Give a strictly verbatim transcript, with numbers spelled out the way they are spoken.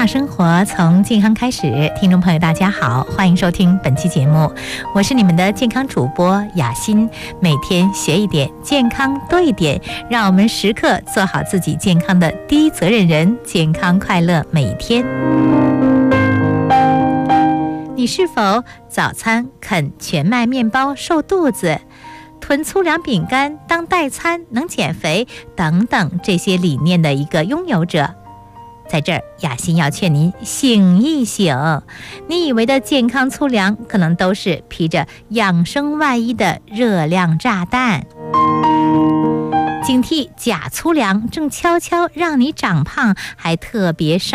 养生活从健康开始，听众朋友大家好，欢迎收听本期节目，我是你们的健康主播雅欣，每天学一点，健康多一点，让我们时刻做好自己健康的第一责任人，健康快乐每一天。你是否早餐啃全麦面包瘦肚子，囤粗粮饼干当代餐能减肥等等这些理念的一个拥有者？在这儿，雅欣要劝您醒一醒，你以为的健康粗粮，可能都是披着养生外衣的热量炸弹。警惕假粗粮正悄悄让你长胖，还特别